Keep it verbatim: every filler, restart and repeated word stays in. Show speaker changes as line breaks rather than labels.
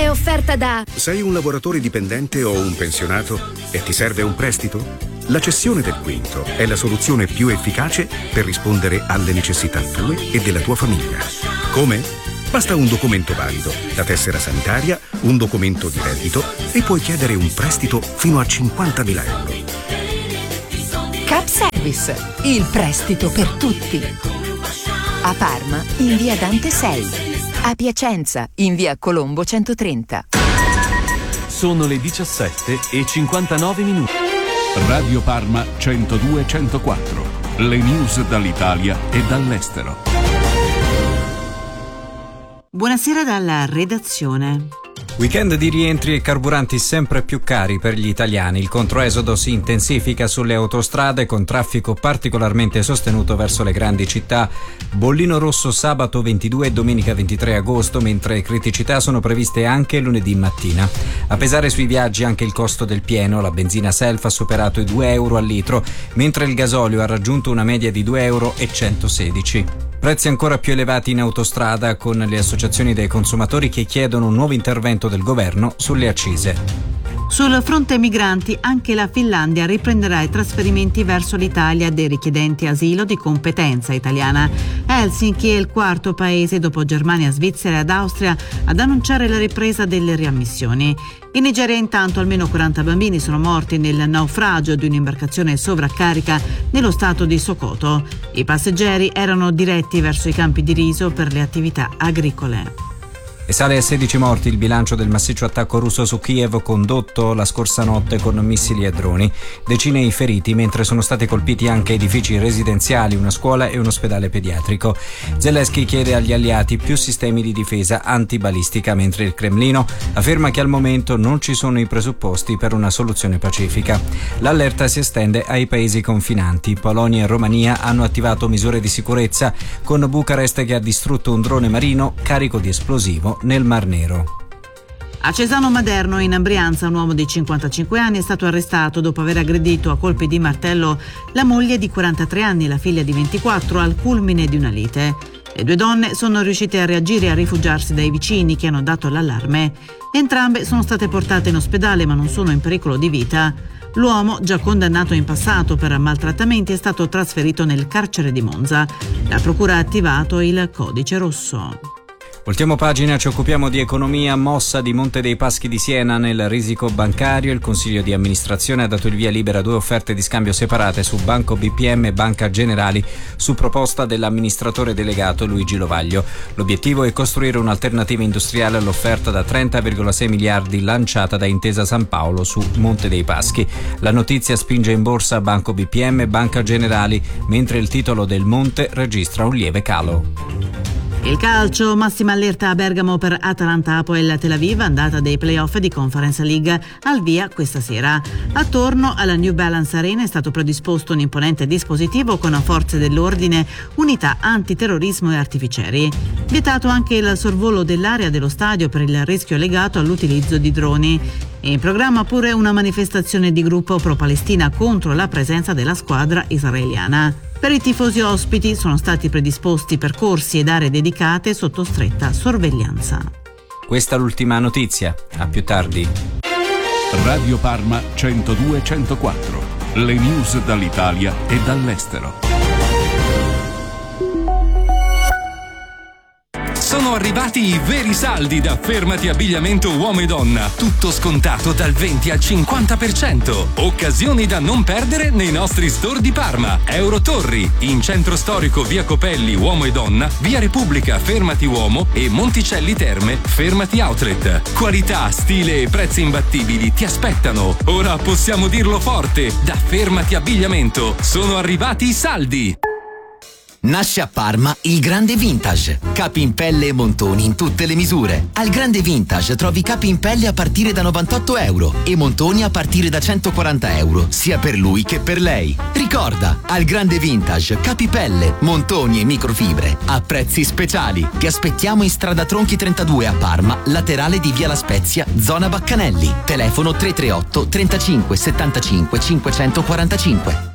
è offerta da...
Sei un lavoratore dipendente o un pensionato e ti serve un prestito? La cessione del quinto è la soluzione più efficace per rispondere alle necessità tue e della tua famiglia. Come? Basta un documento valido, la tessera sanitaria, un documento di reddito e puoi chiedere un prestito fino a cinquantamila euro.
Cap Service, il prestito per tutti. A Parma, in via Dante sei. A Piacenza, in via Colombo centotrenta.
Sono le diciassette e cinquantanove minuti. Radio Parma centodue centoquattro. Le news dall'Italia e dall'estero.
Buonasera dalla redazione.
Weekend di rientri e carburanti sempre più cari per gli italiani. Il controesodo si intensifica sulle autostrade con traffico particolarmente sostenuto verso le grandi città. Bollino rosso sabato ventidue e domenica ventitré agosto, mentre criticità sono previste anche lunedì mattina. A pesare sui viaggi anche il costo del pieno. La benzina Self ha superato i due euro al litro, mentre il gasolio ha raggiunto una media di due euro e centosedici. Prezzi ancora più elevati in autostrada, con le associazioni dei consumatori che chiedono un nuovo intervento del governo sulle accise.
Sul fronte migranti, anche la Finlandia riprenderà i trasferimenti verso l'Italia dei richiedenti asilo di competenza italiana. Helsinki è il quarto paese dopo Germania, Svizzera ed Austria ad annunciare la ripresa delle riammissioni. In Nigeria intanto almeno quaranta bambini sono morti nel naufragio di un'imbarcazione sovraccarica nello stato di Sokoto. I passeggeri erano diretti verso i campi di riso per le attività agricole.
E sale a sedici morti il bilancio del massiccio attacco russo su Kiev condotto la scorsa notte con missili e droni. Decine i feriti, mentre sono stati colpiti anche edifici residenziali, una scuola e un ospedale pediatrico. Zelensky chiede agli alleati più sistemi di difesa antibalistica, mentre il Cremlino afferma che al momento non ci sono i presupposti per una soluzione pacifica. L'allerta si estende ai paesi confinanti. Polonia e Romania hanno attivato misure di sicurezza, con Bucarest che ha distrutto un drone marino carico di esplosivo nel Mar Nero.
A Cesano Maderno, in Brianza, un uomo di cinquantacinque anni è stato arrestato dopo aver aggredito a colpi di martello la moglie di quarantatré anni e la figlia di ventiquattro al culmine di una lite. Le due donne sono riuscite a reagire e a rifugiarsi dai vicini che hanno dato l'allarme. Entrambe sono state portate in ospedale ma non sono in pericolo di vita. L'uomo, già condannato in passato per maltrattamenti, è stato trasferito nel carcere di Monza. La procura ha attivato il codice rosso.
Ultima pagina, ci occupiamo di economia. Mossa di Monte dei Paschi di Siena nel risico bancario. Il Consiglio di amministrazione ha dato il via libera a due offerte di scambio separate su Banco B P M e Banca Generali su proposta dell'amministratore delegato Luigi Lovaglio. L'obiettivo è costruire un'alternativa industriale all'offerta da trenta virgola sei miliardi lanciata da Intesa San Paolo su Monte dei Paschi. La notizia spinge in borsa Banco B P M e Banca Generali, mentre il titolo del Monte registra un lieve calo.
Il calcio, massima allerta a Bergamo per Atalanta-Apoel Tel Aviv, andata dei playoff di Conference League al via questa sera. Attorno alla New Balance Arena è stato predisposto un imponente dispositivo con forze dell'ordine, unità antiterrorismo e artificieri. Vietato anche il sorvolo dell'area dello stadio per il rischio legato all'utilizzo di droni. E in programma pure una manifestazione di gruppo pro-Palestina contro la presenza della squadra israeliana. Per i tifosi ospiti sono stati predisposti percorsi ed aree dedicate sotto stretta sorveglianza.
Questa è l'ultima notizia. A più tardi.
Radio Parma centodue centoquattro. Le news dall'Italia e dall'estero.
Sono arrivati i veri saldi da Fermati Abbigliamento Uomo e Donna. Tutto scontato dal venti al cinquanta per cento. Occasioni da non perdere nei nostri store di Parma. Eurotorri, in centro storico via Copelli Uomo e Donna, via Repubblica Fermati Uomo e Monticelli Terme Fermati Outlet. Qualità, stile e prezzi imbattibili ti aspettano. Ora possiamo dirlo forte, da Fermati Abbigliamento sono arrivati i saldi.
Nasce a Parma il Grande Vintage. Capi in pelle e montoni in tutte le misure. Al Grande Vintage trovi capi in pelle a partire da novantotto euro e montoni a partire da centoquaranta euro, sia per lui che per lei. Ricorda, al Grande Vintage capi pelle, montoni e microfibre a prezzi speciali. Ti aspettiamo in strada Tronchi trentadue a Parma, laterale di via La Spezia, zona Baccanelli. Telefono tre tre otto trentacinque settantacinque cinquecentoquarantacinque.